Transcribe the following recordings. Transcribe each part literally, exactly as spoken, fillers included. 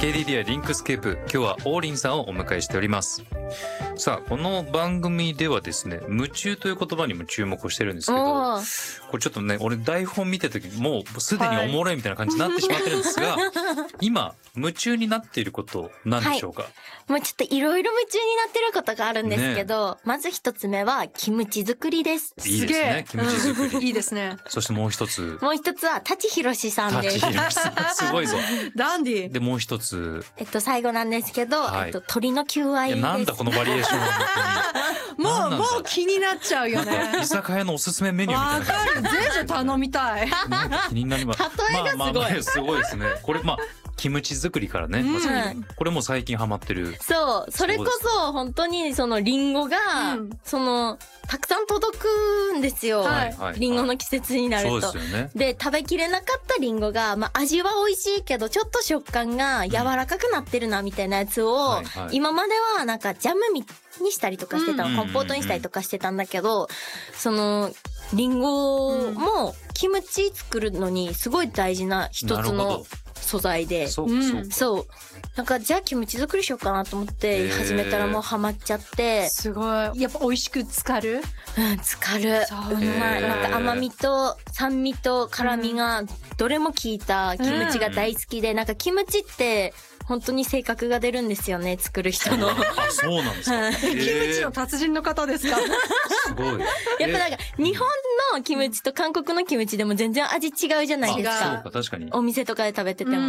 ケーディーディーアイ リンクスケープ、今日は王林さんをお迎えしております。さあこの番組ではですね、夢中という言葉にも注目をしてるんですけど、これちょっとね俺台本見てる時もうすでにおもろいみたいな感じになってしまってるんですが、はい、今夢中になっていることなんでしょうか？はい、 もうちょっといろいろ夢中になってることがあるんですけど、ね、まず一つ目はキムチ作りです。 いいですね、キムチ作り、 うん、いいですね。 そしてもう一つもう一つは舘ひろしさんです。 舘ひろしさんすごいぞダンディでもう一つえっと最後なんですけど、はい、えっと鳥の求愛です。 なんだこのバリエーションもうもう気になっちゃうよね。 居酒屋のおすすめメニューみたいな。わかる。全部頼みたい。 気になります。 例えがすごい。まあまあすごいですね。これまあキムチ作りからね、うん、これも最近ハマってる。 そう、それこそ本当にそのリンゴが、うん、そのたくさん届くんですよ。はい、リンゴの季節になると。 そうですよね。 で食べきれなかったリンゴが、まあ味は美味しいけどちょっと食感が柔らかくなってるなみたいなやつを、うんはいはい、今まではなんかジャムにしたりとかしてたの、うん、コンポートにしたりとかしてたんだけど、そのリンゴもキムチ作るのにすごい大事な一つの素材で、 そう、うん、 そうなんかじゃあキムチ作りしようかなと思って始めたらもうハマっちゃって、 すごいやっぱ美味しく浸かる。 うん浸かる。うまい。なんか甘みと酸味と辛みがどれも効いたキムチが大好きで、うん、なんかキムチって本当に性格が出るんですよね、作る人の。 あ、そうなんですか。 キムチの達人の方ですか。 すごい。 やっぱなんか日本のキムチと韓国のキムチでも全然味違うじゃないですか。 そうか、確かに。 お店とかで食べてても、うん、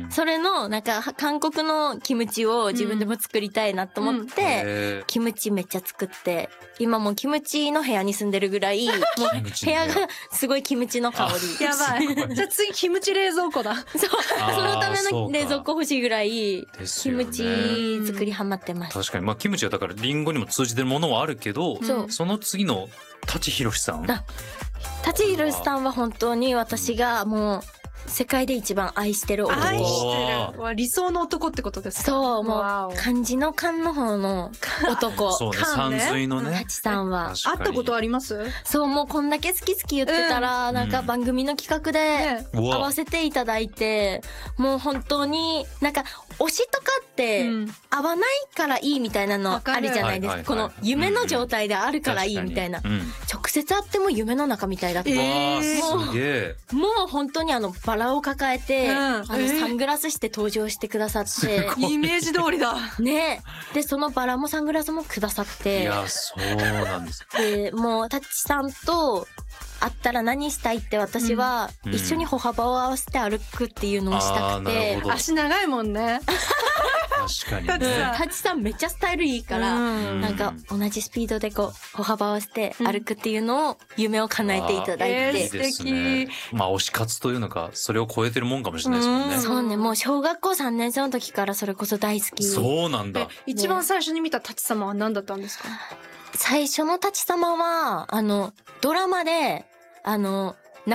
それのなんか韓国のキムチを自分でも作りたいなと思って、うん、キムチめっちゃ作って、今もうキムチの部屋に住んでるぐらい、もう部屋がすごいキムチの香り。 やばい。じゃあ次キムチ冷蔵庫だ。 そう、そのための冷蔵庫欲しいぐらい。キムチ作りハマってます。 確かに、まあキムチはだからリンゴにも通じてるものはあるけど、うん、その次の舘ひろしさん。 舘ひろしさんは本当に私がもう世界で一番愛してる男。 愛してる。理想の男ってことですか？ そう、もう漢字の漢の方の男。 そうね、山水のね。 舘さんは。 会ったことあります？ そう、もうこんだけ好き好き言ってたら、うん、なんか番組の企画で会わせていただいて、うん、もう本当になんか推しとかって合わないからいいみたいなのあるじゃないですか。この夢の状態であるからいいみたいな。うん、直接会っても夢の中みたいだった。 えー、もう、すげえ。 もう本当にあのバラを抱えて、うん、あのサングラスして登場してくださって、 イメージ通りだ。 ね。でそのバラもサングラスもくださって。 いやそうなんです。 でもう舘さんと会ったら何したいって私は一緒に歩幅を合わせて歩くっていうのをしたくて、 うん、足長いもんね。 確かにね。 舘さんめっちゃスタイルいいから、うん、なんか同じスピードでこう歩幅を合わせて歩くっていうのを夢を叶えていただいて、 えー、素敵、ね。 まあ推し活というのかそれを超えてるもんかもしれないですもんね。 うん、そうね、もう小学校さんねん生の時からそれこそ大好き。 そうなんだ。 一番最初に見た舘様は何だったんですか？ 最初の舘様はあのドラマであの